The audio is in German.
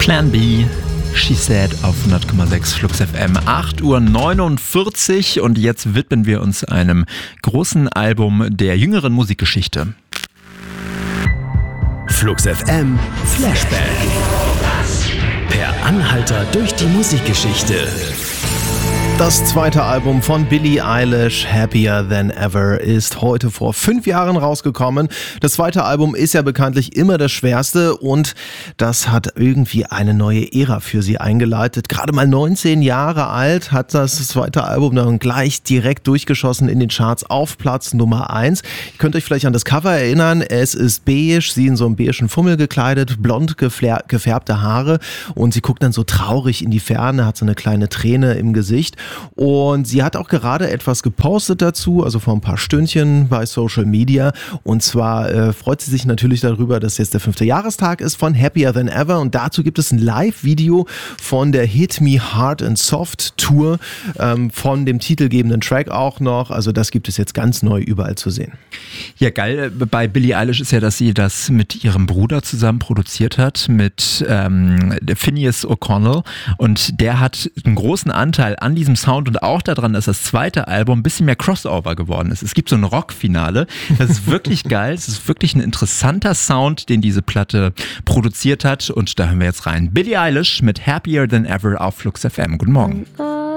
Plan B, She Said auf 100,6 Flux FM, 8:49 Uhr und jetzt widmen wir uns einem großen Album der jüngeren Musikgeschichte. Flux FM Flashback. Per Anhalter durch die Musikgeschichte. Das zweite Album von Billie Eilish, Happier Than Ever, ist heute vor 5 Jahren rausgekommen. Das zweite Album ist ja bekanntlich immer das schwerste und das hat irgendwie eine neue Ära für sie eingeleitet. Gerade mal 19 Jahre alt hat das zweite Album dann gleich direkt durchgeschossen in den Charts auf Platz Nummer 1. Ihr könnt euch vielleicht an das Cover erinnern. Es ist beige, sie in so einem beigen Fummel gekleidet, blond gefärbte Haare und sie guckt dann so traurig in die Ferne, hat so eine kleine Träne im Gesicht. Und sie hat auch gerade etwas gepostet dazu, also vor ein paar Stündchen bei Social Media. Und zwar freut sie sich natürlich darüber, dass jetzt der 5. Jahrestag ist von Happier Than Ever. Und dazu gibt es ein Live-Video von der Hit Me Hard and Soft Tour, von dem titelgebenden Track auch noch. Also das gibt es jetzt ganz neu überall zu sehen. Ja, geil bei Billie Eilish ist ja, dass sie das mit ihrem Bruder zusammen produziert hat, mit Phineas O'Connell. Und der hat einen großen Anteil an diesem Sound und auch daran, dass das zweite Album ein bisschen mehr Crossover geworden ist. Es gibt so ein Rockfinale. Das ist wirklich geil. Es ist wirklich ein interessanter Sound, den diese Platte produziert hat. Und da hören wir jetzt rein. Billie Eilish mit Happier Than Ever auf Flux FM. Guten Morgen.